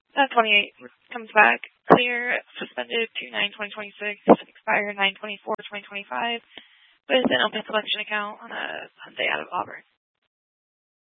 28 comes back clear, suspended 2/9/2026, expire 9/24/2025, with an open collection account on a Hyundai out of Auburn.